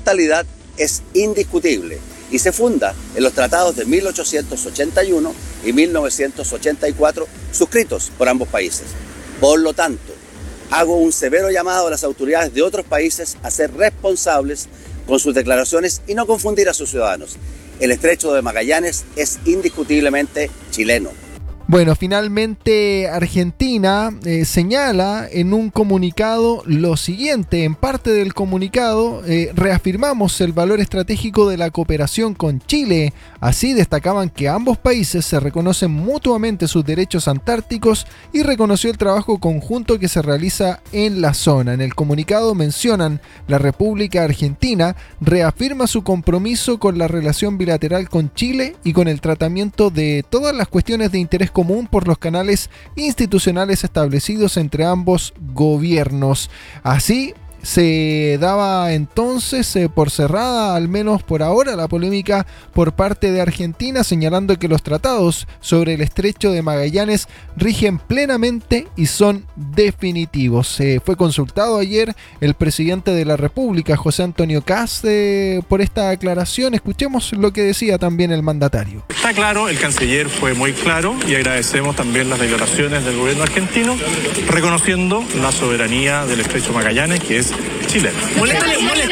totalidad es indiscutible y se funda en los tratados de 1881 y 1984 suscritos por ambos países. Por lo tanto, hago un severo llamado a las autoridades de otros países a ser responsables con sus declaraciones y no confundir a sus ciudadanos. El Estrecho de Magallanes es indiscutiblemente chileno. Bueno, finalmente Argentina señala en un comunicado lo siguiente. En parte del comunicado reafirmamos el valor estratégico de la cooperación con Chile. Así destacaban que ambos países se reconocen mutuamente sus derechos antárticos y reconoció el trabajo conjunto que se realiza en la zona. En el comunicado mencionan la República Argentina reafirma su compromiso con la relación bilateral con Chile y con el tratamiento de todas las cuestiones de interés común por los canales institucionales establecidos entre ambos gobiernos. Así se daba entonces por cerrada, al menos por ahora, la polémica por parte de Argentina, señalando que los tratados sobre el Estrecho de Magallanes rigen plenamente y son definitivos. Fue consultado ayer el presidente de la República, José Antonio Kast, por esta aclaración. Escuchemos lo que decía también el mandatario. Está claro, el canciller fue muy claro y agradecemos también las declaraciones del gobierno argentino reconociendo la soberanía del Estrecho de Magallanes, que es chileno. ¿Le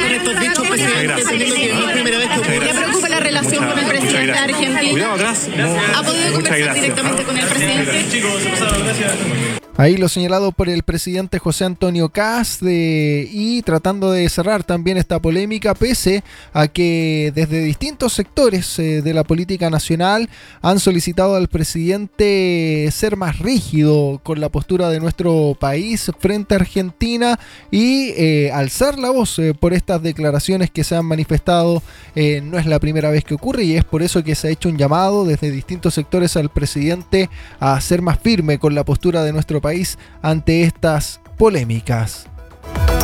preocupa la relación con el presidente argentino? Cuidado atrás. ¿Ha podido conversar directamente con el presidente? Ahí lo señalado por el presidente José Antonio Kast, y tratando de cerrar también esta polémica, pese a que desde distintos sectores de la política nacional han solicitado al presidente ser más rígido con la postura de nuestro país frente a Argentina y alzar la voz por estas declaraciones que se han manifestado. No es la primera vez que ocurre y es por eso que se ha hecho un llamado desde distintos sectores al presidente a ser más firme con la postura de nuestro país ante estas polémicas.